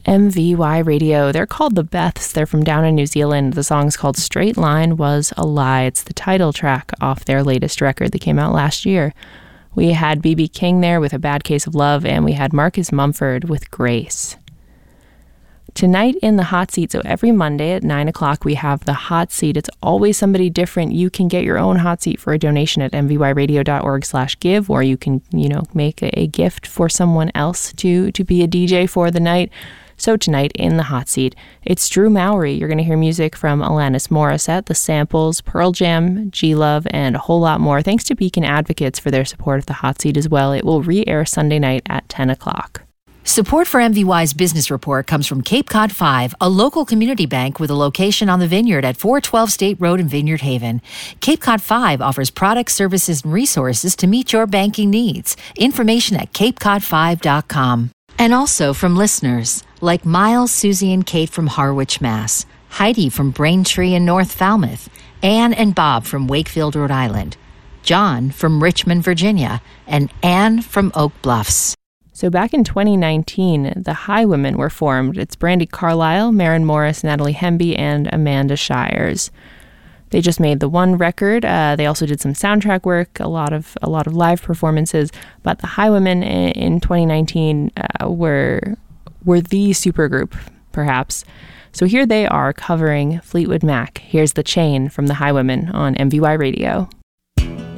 MVY Radio. They're called the Beths. They're from down in New Zealand. The song's called Straight Line Was a Lie. It's the title track off their latest record that came out last year. We had B.B. King there with A Bad Case of Love, and we had Marcus Mumford with Grace. Tonight in the hot seat, so every Monday at 9 o'clock, we have the hot seat. It's always somebody different. You can get your own hot seat for a donation at mvyradio.org/give, or you can, make a gift for someone else to be a DJ for the night. So tonight in the hot seat, it's Drew Mowry. You're going to hear music from Alanis Morissette, The Samples, Pearl Jam, G-Love, and a whole lot more. Thanks to Beacon Advocates for their support of the hot seat as well. It will re-air Sunday night at 10 o'clock. Support for MVY's business report comes from Cape Cod 5, a local community bank with a location on the Vineyard at 412 State Road in Vineyard Haven. Cape Cod 5 offers products, services, and resources to meet your banking needs. Information at capecod5.com. And also from listeners like Miles, Susie, and Kate from Harwich, Mass., Heidi from Braintree in North Falmouth, Anne and Bob from Wakefield, Rhode Island, John from Richmond, Virginia, and Anne from Oak Bluffs. So back in 2019, the Highwomen were formed. It's Brandi Carlile, Maren Morris, Natalie Hemby, and Amanda Shires. They just made the one record. They also did some soundtrack work, a lot of live performances. But the Highwomen in 2019 were the supergroup, perhaps. So here they are covering Fleetwood Mac. Here's The Chain from the Highwomen on MVY Radio.